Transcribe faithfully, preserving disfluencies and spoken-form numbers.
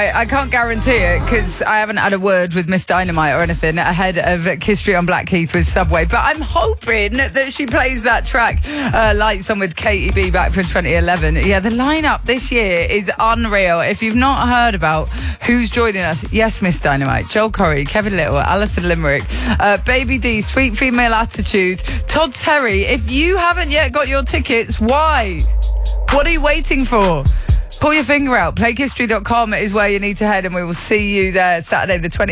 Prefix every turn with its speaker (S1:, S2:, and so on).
S1: Right, I can't guarantee it because I haven't had a word with Miss Dynamite or anything ahead of Kiss Street on Blackheath with Subway, but I'm hoping that she plays that track, uh, Lights On with Katie B back from twenty eleven. Yeah, the lineup this year is unreal. If you've not heard about who's joining us, yes, Miss Dynamite, Joel Corey, Kevin Little, Alison Limerick, uh, Baby D, Sweet Female Attitude, Todd Terry. If you haven't yet got your tickets, why? What are you waiting for? Pull your finger out. play kiss street dot com is where you need to head, and we will see you there Saturday the twenty-fifth.